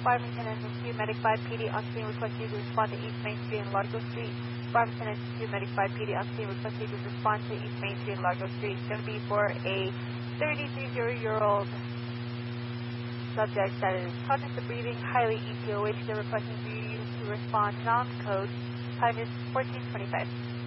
Farmington and Q Medic 5 PD on scene request you to respond to East Main Street and Largo Street. Farmington and Q Medic 5 PD on scene request you to respond to East Main Street and Largo Street. It's going to be for a 33-year-old subject that is conscious of breathing, highly ETOH. They're requesting you to respond non-code. Time is 14:25.